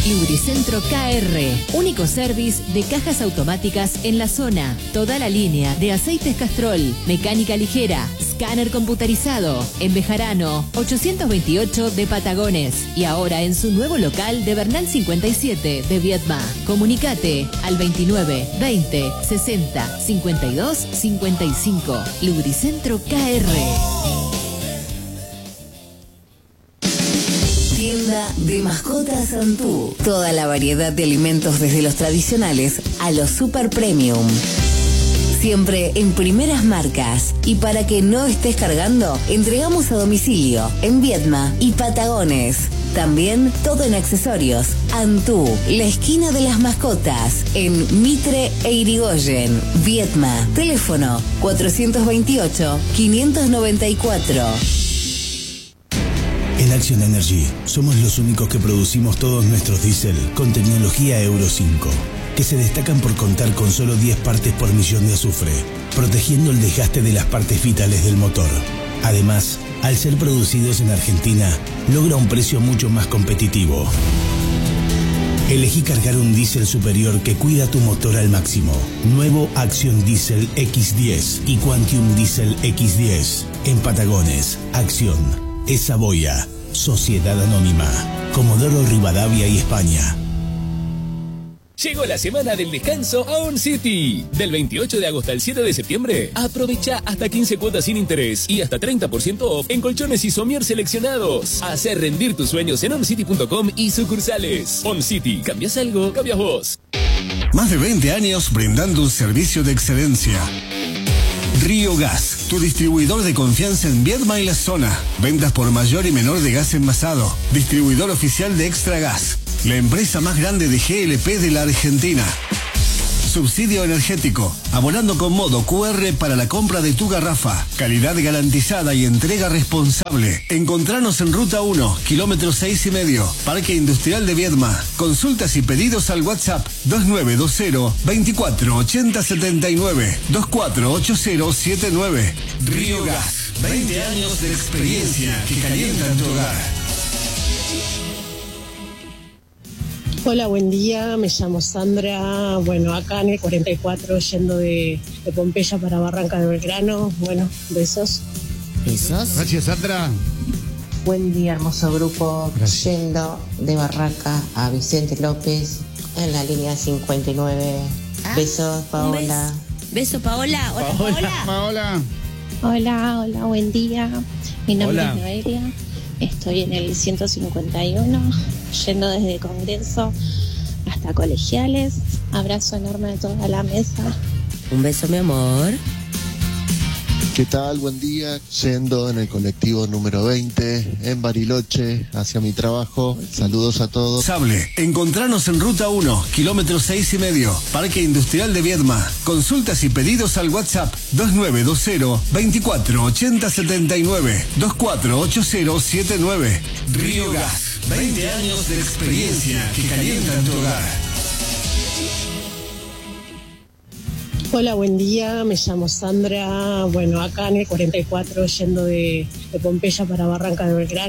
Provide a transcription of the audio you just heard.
Lubricentro KR, único service de cajas automáticas en la zona. Toda la línea de aceites Castrol, mecánica ligera, escáner computarizado. En Bejarano, 828 de Patagones. Y ahora en su nuevo local de Bernal 57 de Viedma. Comunicate al 29 20 60 52 55. Lubricentro KR. Tienda de mascotas Santú. Toda la variedad de alimentos desde los tradicionales a los super premium. Siempre en primeras marcas. Y para que no estés cargando, entregamos a domicilio en Viedma y Patagones. También todo en accesorios. Antú, la esquina de las mascotas, en Mitre e Irigoyen, Viedma. Teléfono 428-594. En Action Energy somos los únicos que producimos todos nuestros diésel con tecnología Euro 5, que se destacan por contar con solo 10 partes por millón de azufre, protegiendo el desgaste de las partes vitales del motor. Además, al ser producidos en Argentina, logra un precio mucho más competitivo. Elegí cargar un diésel superior que cuida tu motor al máximo. Nuevo Action Diesel X10 y Quantium Diesel X10. En Patagones, Acción. Es Saboya, Sociedad Anónima, Comodoro Rivadavia y España. Llegó la semana del descanso a On City. Del 28 de agosto al 7 de septiembre, aprovecha hasta 15 cuotas sin interés y hasta 30% off en colchones y somier seleccionados. Hacer rendir tus sueños en oncity.com y sucursales. On City, ¿cambias algo? Cambias vos. Más de 20 años brindando un servicio de excelencia. Río Gas, tu distribuidor de confianza en Viedma y la zona. Ventas por mayor y menor de gas envasado. Distribuidor oficial de Extra Gas. La empresa más grande de GLP de la Argentina. Subsidio energético. Abonando con modo QR para la compra de tu garrafa. Calidad garantizada y entrega responsable. Encontranos en Ruta 1, kilómetro 6,5. Parque Industrial de Viedma. Consultas y pedidos al WhatsApp 2920-248079. 248079. Río Gas. 20 años de experiencia que calientan tu hogar. Hola, buen día, me llamo Sandra, bueno, acá en el 44 yendo de Pompeya para Barranca de Belgrano, bueno, besos. ¿Besos? Gracias, Sandra. Buen día, hermoso grupo, yendo de Barranca a Vicente López en la línea 59. Besos, Paola. Beso, Paola. Hola, Paola. Paola. Hola, buen día. Mi nombre Hola. es Noelia. Estoy en el 151, yendo desde Congreso hasta Colegiales. Abrazo enorme de toda la mesa. Un beso, mi amor. ¿Qué tal? Buen día. Yendo en el colectivo número 20 en Bariloche hacia mi trabajo. Saludos a todos. Sable, encontranos en Ruta 1, kilómetro 6,5. Parque Industrial de Viedma. Consultas y pedidos al WhatsApp 2920-248079. 248079. Río Gas. 20 años de experiencia que calientan tu hogar. Hola, buen día, me llamo Sandra, bueno, acá en el 44 yendo de Pompeya para Barranca de Belgrano.